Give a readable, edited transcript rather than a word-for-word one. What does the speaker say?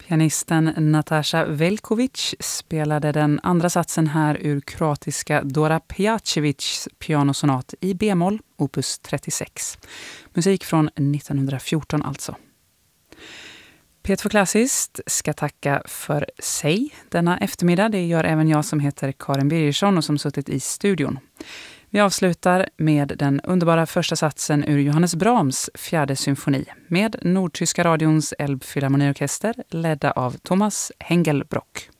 Pianisten Nataša Veljković spelade den andra satsen här ur kroatiska Dora Pejačevićs pianosonat i B-moll, opus 36. Musik från 1914 alltså. P2 Klassiskt ska tacka för sig denna eftermiddag. Det gör även jag som heter Karin Birgersson och som suttit i studion. Vi avslutar med den underbara första satsen ur Johannes Brahms fjärde symfoni med Nordtyska radions Elbphilharmoniorkester ledda av Thomas Hengelbrock.